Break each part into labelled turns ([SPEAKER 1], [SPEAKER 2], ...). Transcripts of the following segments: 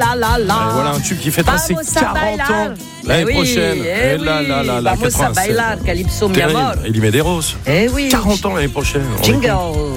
[SPEAKER 1] la la la.
[SPEAKER 2] Et voilà un tube qui fêtera ses 40 ans l'année prochaine.
[SPEAKER 1] Et là, la
[SPEAKER 2] Vamos a
[SPEAKER 1] bailar, Calypso mi amor.
[SPEAKER 2] Elie Medeiros.
[SPEAKER 1] Eh oui.
[SPEAKER 2] 40 ans l'année prochaine.
[SPEAKER 1] Jingle.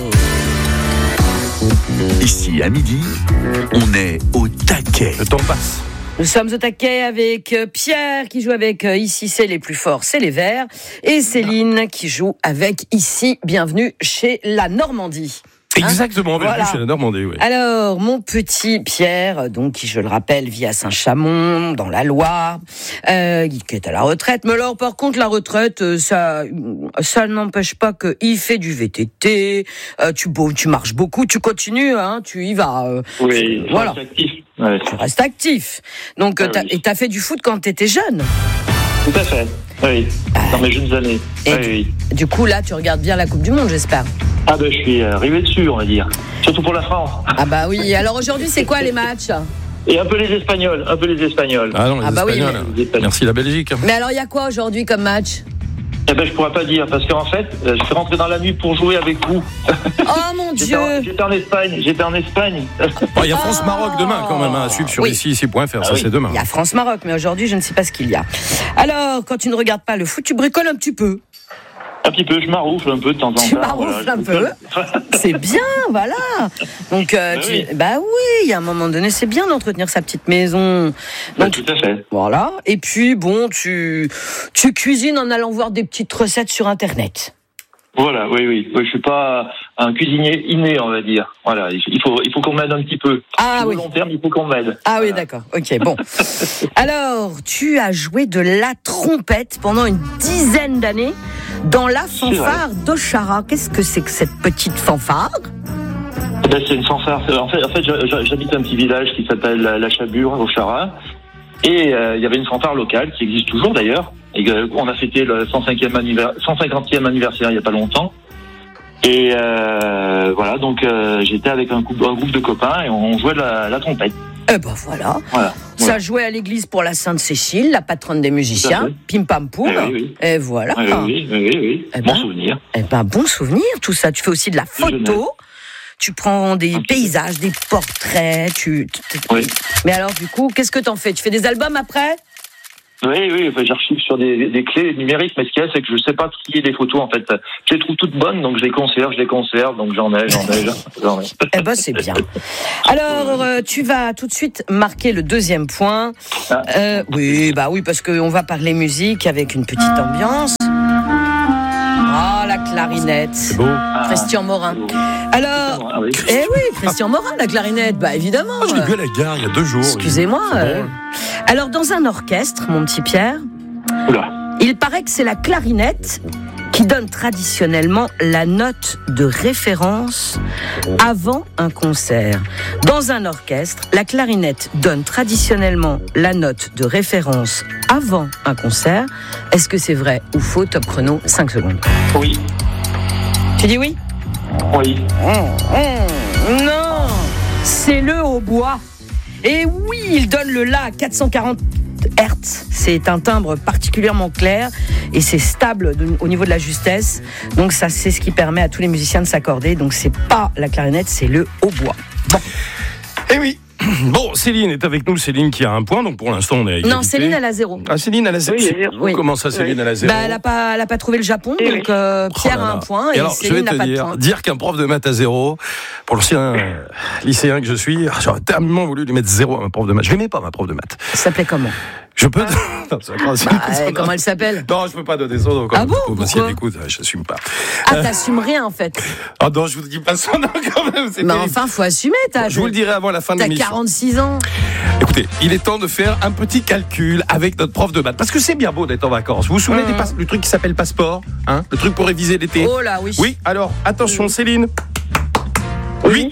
[SPEAKER 3] Ici, à midi, on est au taquet.
[SPEAKER 2] Le temps passe.
[SPEAKER 1] Nous sommes au taquet avec Pierre qui joue avec Ici c'est les plus forts, c'est les Verts, et Céline qui joue avec Ici, bienvenue chez la Normandie.
[SPEAKER 2] Exactement,
[SPEAKER 1] Voilà.
[SPEAKER 2] chez la Normandie, oui.
[SPEAKER 1] Alors, mon petit Pierre, donc, qui, je le rappelle, vit à Saint-Chamond, dans la Loire, qui est à la retraite. Mais alors, par contre, la retraite, ça n'empêche pas qu'il fait du VTT, tu marches beaucoup, tu continues, hein, tu y vas.
[SPEAKER 4] Oui,
[SPEAKER 1] voilà.
[SPEAKER 4] Actif. Ouais.
[SPEAKER 1] Tu restes actif. Donc,
[SPEAKER 4] oui.
[SPEAKER 1] t'as fait du foot quand t'étais jeune.
[SPEAKER 4] Tout à fait. Oui, dans mes jeunes années.
[SPEAKER 1] Et
[SPEAKER 4] Oui.
[SPEAKER 1] du coup, là, tu regardes bien la Coupe du Monde, j'espère.
[SPEAKER 4] Ah ben, je suis arrivé dessus, on va dire. Surtout pour la France.
[SPEAKER 1] Ah bah oui. Alors aujourd'hui, c'est quoi les matchs ?
[SPEAKER 4] Et un peu les Espagnols,
[SPEAKER 2] Ah non, les
[SPEAKER 1] Ah bah oui,
[SPEAKER 2] Espagnols.
[SPEAKER 4] mais-
[SPEAKER 2] Merci la Belgique.
[SPEAKER 1] Mais alors, il y a quoi aujourd'hui comme match ?
[SPEAKER 4] Eh ben, je pourrais pas dire, parce qu'en fait, je suis rentré dans la nuit pour jouer avec vous.
[SPEAKER 1] Oh mon Dieu !
[SPEAKER 4] J'étais en Espagne.
[SPEAKER 2] Il y a France-Maroc demain quand même, à suivre sur ici.fr, ça
[SPEAKER 4] oui.
[SPEAKER 2] c'est demain.
[SPEAKER 1] Il y a France-Maroc, mais aujourd'hui, je ne sais pas ce qu'il y a. Alors, quand tu ne regardes pas le foot, tu bricoles un petit peu.
[SPEAKER 4] Un petit peu, je maroufle un peu de temps en temps.
[SPEAKER 1] Tu maroufles un peu. C'est bien, voilà. Donc,
[SPEAKER 4] oui.
[SPEAKER 1] bah oui, il y a un moment donné, c'est bien d'entretenir sa petite maison.
[SPEAKER 4] Ben,
[SPEAKER 1] Donc,
[SPEAKER 4] tout à fait.
[SPEAKER 1] voilà. Et puis, bon, tu cuisines en allant voir des petites recettes sur Internet.
[SPEAKER 4] Voilà, oui. Je suis pas un cuisinier inné, on va dire. Voilà, il faut qu'on m'aide un petit peu.
[SPEAKER 1] Ah
[SPEAKER 4] Sur
[SPEAKER 1] oui.
[SPEAKER 4] le long terme, il faut qu'on m'aide.
[SPEAKER 1] Ah oui,
[SPEAKER 4] Voilà.
[SPEAKER 1] d'accord. Ok, bon. Alors, tu as joué de la trompette pendant une dizaine d'années dans la fanfare d'Ochara. Qu'est-ce que c'est que cette petite fanfare ?
[SPEAKER 4] Ben, c'est une fanfare. En fait, j'habite un petit village qui s'appelle La Chabure, au Chara. Et il y avait une fanfare locale qui existe toujours d'ailleurs. Et on a fêté le 150e anniversaire il n'y a pas longtemps. Et voilà, donc j'étais avec un groupe de copains et on jouait de la trompette.
[SPEAKER 1] Eh ben voilà. Ça jouait à l'église pour la Sainte-Cécile, la patronne des musiciens. Pim pam poum.
[SPEAKER 4] Oui.
[SPEAKER 1] Et voilà.
[SPEAKER 4] Oui.
[SPEAKER 1] Eh
[SPEAKER 4] Bon
[SPEAKER 1] ben,
[SPEAKER 4] souvenir.
[SPEAKER 1] Eh ben, bon souvenir, tout ça. Tu fais aussi de la photo. Tu prends des paysages, des portraits.
[SPEAKER 4] Oui.
[SPEAKER 1] Mais alors, du coup, qu'est-ce que t'en fais ? Tu fais des albums après ?
[SPEAKER 4] Oui, enfin, j'archive sur des clés numériques, mais ce qu'il y a, c'est que je sais pas trier les photos, en fait. Je les trouve toutes bonnes, donc je les conserve, donc j'en ai.
[SPEAKER 1] Eh ben, c'est bien. Alors, tu vas tout de suite marquer le deuxième point. Oui, parce qu'on va parler musique avec une petite ambiance. Ah, la clarinette.
[SPEAKER 2] C'est beau.
[SPEAKER 1] Christian Morin. Alors,
[SPEAKER 4] Ah oui.
[SPEAKER 1] Christian Morin, la clarinette, bah évidemment.
[SPEAKER 2] Moi, je l'ai vu à la gare il y a 2 jours.
[SPEAKER 1] Excusez-moi.
[SPEAKER 2] C'est drôle.
[SPEAKER 1] Alors, dans un orchestre, mon petit Pierre,
[SPEAKER 4] Oula.
[SPEAKER 1] il paraît que c'est la clarinette qui donne traditionnellement la note de référence avant un concert. Dans un orchestre, la clarinette donne traditionnellement la note de référence avant un concert. Est-ce que c'est vrai ou faux ? Top chrono, 5 secondes.
[SPEAKER 4] Oui.
[SPEAKER 1] Tu dis oui ?
[SPEAKER 4] Oui.
[SPEAKER 1] Non, c'est le hautbois. Et oui, il donne le La à 440 Hertz. C'est un timbre particulièrement clair et c'est stable au niveau de la justesse. Donc ça, c'est ce qui permet à tous les musiciens de s'accorder. Donc c'est pas la clarinette, c'est le hautbois. Bon.
[SPEAKER 2] Eh oui. Bon, Céline est avec nous. Céline qui a un point, donc pour l'instant on est à égalité.
[SPEAKER 1] Non, Céline, elle a 0.
[SPEAKER 2] Ah, Céline, elle a 0.
[SPEAKER 1] Oui.
[SPEAKER 2] Comment ça, Céline, elle a 0
[SPEAKER 1] Elle a pas trouvé le Japon, donc Pierre a un point et
[SPEAKER 2] alors,
[SPEAKER 1] Céline n'a pas de point.
[SPEAKER 2] dire qu'un prof de maths a 0, pour l'ancien lycéen que je suis, j'aurais tellement voulu lui mettre 0 à ma prof de maths. Je l'aimais pas, ma prof de maths.
[SPEAKER 1] Ça s'appelait comment ?
[SPEAKER 2] Je peux.
[SPEAKER 1] Comment elle s'appelle ?
[SPEAKER 2] Non, je peux pas donner son nom.
[SPEAKER 1] Ah bon ?
[SPEAKER 2] Si elle écoute, j'assume pas.
[SPEAKER 1] Ah, t'assumes rien en fait.
[SPEAKER 2] Ah non, je vous dis pas son nom quand même.
[SPEAKER 1] Mais enfin, faut assumer.
[SPEAKER 2] Je vous le dirai avant la fin de
[SPEAKER 1] T'as
[SPEAKER 2] l'émission.
[SPEAKER 1] 46 ans.
[SPEAKER 2] Écoutez, il est temps de faire un petit calcul avec notre prof de maths. Parce que c'est bien beau d'être en vacances. Vous vous souvenez du truc qui s'appelle passeport, hein ? Le truc pour réviser l'été.
[SPEAKER 1] Oh là, oui.
[SPEAKER 2] Oui, alors, attention Céline.
[SPEAKER 5] Oui,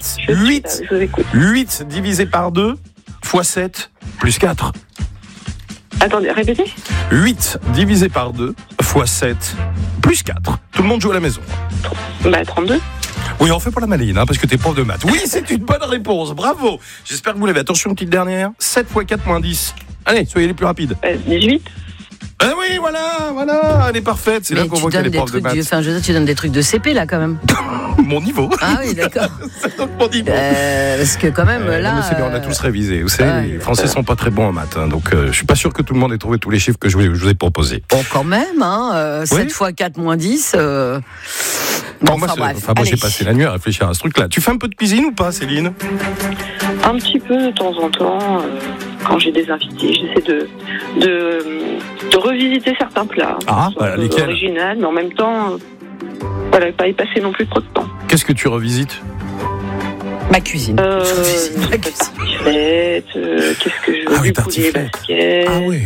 [SPEAKER 2] 8 divisé par 2 fois 7 plus 4.
[SPEAKER 5] Attendez, répétez.
[SPEAKER 2] 8 divisé par 2 fois 7 plus 4. Tout le monde joue à la maison.
[SPEAKER 5] 32.
[SPEAKER 2] Oui, on fait pas la maline, hein, parce que t'es prof de maths. Oui, c'est une bonne réponse, bravo. J'espère que vous l'avez. Attention, une petite dernière. 7 fois 4 moins 10. Allez, soyez les plus rapides.
[SPEAKER 5] 18.
[SPEAKER 2] Ah oui, voilà, elle est parfaite. C'est là qu'on voit qu'elle est prof de maths.
[SPEAKER 1] Enfin, je veux dire, tu donnes des trucs de CP là quand même.
[SPEAKER 2] Mon niveau.
[SPEAKER 1] Ah oui, d'accord.
[SPEAKER 2] Ça donne mon niveau.
[SPEAKER 1] Parce que quand même là.
[SPEAKER 2] Non, mais c'est bien, on a tous révisé. Vous savez, les Français sont pas très bons en maths, hein, donc je suis pas sûr que tout le monde ait trouvé tous les chiffres que je vous ai proposés.
[SPEAKER 1] Bon, quand même, 7 x 4 moins 10.
[SPEAKER 2] Bon, moi, j'ai passé la nuit à réfléchir à ce truc-là. Tu fais un peu de cuisine ou pas, Céline?
[SPEAKER 5] Un petit peu de temps en temps, quand j'ai des invités, j'essaie de revisiter certains plats.
[SPEAKER 2] Ah, lesquels?
[SPEAKER 5] Original, mais en même temps, voilà, pas y passer non plus trop de temps.
[SPEAKER 2] Qu'est-ce que tu revisites?
[SPEAKER 1] Ma cuisine.
[SPEAKER 5] Ma cuisine. Qu'est-ce que je veux? Du poulet basket.
[SPEAKER 2] Ah oui.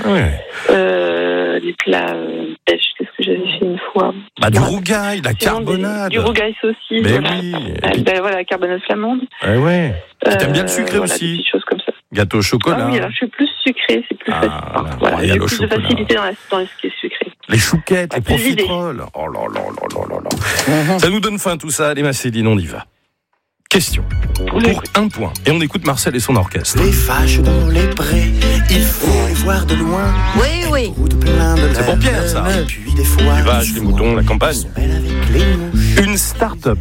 [SPEAKER 5] Les plats pêche, qu'est-ce que j'avais fait une fois?
[SPEAKER 2] Du rougail, la carbonade.
[SPEAKER 5] Du rougail saucisse.
[SPEAKER 2] Mais
[SPEAKER 5] voilà.
[SPEAKER 2] oui.
[SPEAKER 5] Voilà, la carbonade flamande.
[SPEAKER 2] Ouais. T'aimes bien le sucré
[SPEAKER 5] voilà,
[SPEAKER 2] aussi?
[SPEAKER 5] Des petites choses comme ça.
[SPEAKER 2] Gâteau au chocolat.
[SPEAKER 5] Ah oui, alors je suis plus sucré, c'est plus facile. Voilà, j'ai plus de facilité dans ce qui est sucré.
[SPEAKER 2] Les chouquettes, les profiteroles. Oh là là là là là. Ça nous donne faim tout ça. Allez, ma Céline, on y va. Question. Pour un point. Et on écoute Marcel et son orchestre.
[SPEAKER 6] Les vaches dans les prés, il faut les voir de loin.
[SPEAKER 1] Oui.
[SPEAKER 2] C'est pour Pierre, ça.
[SPEAKER 6] Et puis des fois,
[SPEAKER 2] les vaches, les moutons, la campagne. Une start-up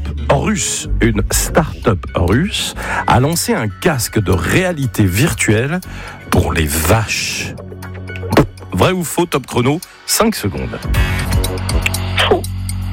[SPEAKER 2] russe a lancé un casque de réalité virtuelle pour les vaches. Vrai ou faux, top chrono, 5 secondes.
[SPEAKER 5] Faux.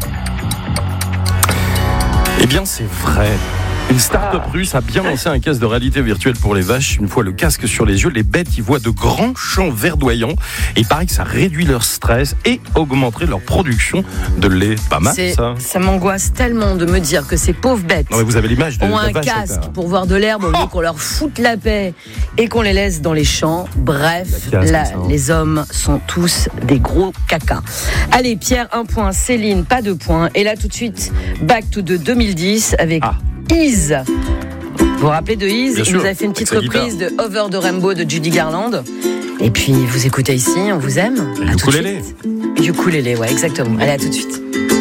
[SPEAKER 2] Eh bien, c'est vrai. Une start-up russe a bien lancé un casque de réalité virtuelle pour les vaches. Une fois le casque sur les yeux, les bêtes y voient de grands champs verdoyants. Et il paraît que ça réduit leur stress et augmenterait leur production de lait. Pas mal, ça.
[SPEAKER 1] Ça m'angoisse tellement de me dire que ces pauvres bêtes
[SPEAKER 2] non, mais vous avez l'image de
[SPEAKER 1] ont
[SPEAKER 2] la
[SPEAKER 1] un
[SPEAKER 2] vache
[SPEAKER 1] casque pour voir de l'herbe au lieu qu'on leur foute la paix et qu'on les laisse dans les champs. Bref, les hommes sont tous des gros cacas. Allez, Pierre, 1 point. Céline, pas 2 points. Et là, tout de suite, back to 2010 avec... Ease. Vous vous rappelez de Ease? Il nous a fait une petite reprise de Over the Rainbow de Judy Garland. Et puis vous écoutez ici, on vous aime.
[SPEAKER 2] Et ukulélé.
[SPEAKER 1] Ukulélé, ouais, exactement. Allez, à tout de suite.